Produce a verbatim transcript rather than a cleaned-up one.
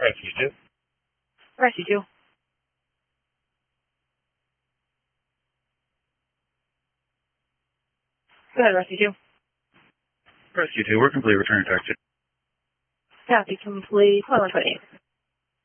Rescue two. Rescue two. Go ahead, Rescue two. Rescue two, we're complete. Return to taxi. Copy complete. twelve twenty-eight.